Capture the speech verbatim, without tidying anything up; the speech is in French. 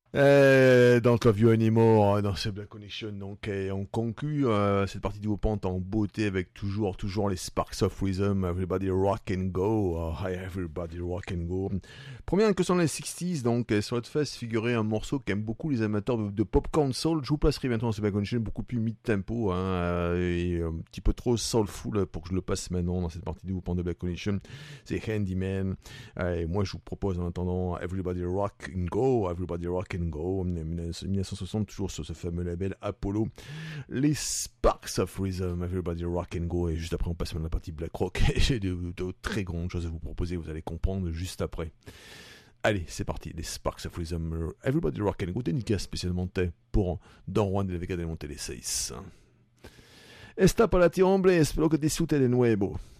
Euh, Don't Love You Anymore dans ce Black Connection, donc et on conclut euh, cette partie du Pente en beauté avec toujours toujours les Sparks of Rhythm, Everybody Rock and Go, uh, Hi Everybody Rock and Go. Première que sont les sixties, donc sur notre face figurait un morceau qu'aiment beaucoup les amateurs de, de popcorn soul. Je vous placerai bientôt dans ce Black Connection, beaucoup plus mid-tempo hein, et un petit peu trop soulful pour que je le passe maintenant dans cette partie du Pente de Black Connection. C'est Handyman et moi je vous propose en attendant Everybody Rock and Go, Everybody Rock and Go, dix-neuf cent soixante, toujours sur ce fameux label Apollo. Les Sparks of Rhythm, Everybody Rock and Go, et juste après on passe à la partie Black Rock, et j'ai de, de très grandes choses à vous proposer, vous allez comprendre juste après. Allez, c'est parti, les Sparks of Rhythm, Everybody Rock and Go, dédicace spécialement pour Don Juan de la Vega de Monteleseis. Esta para ti hombre, espero que disfrute de nuevo.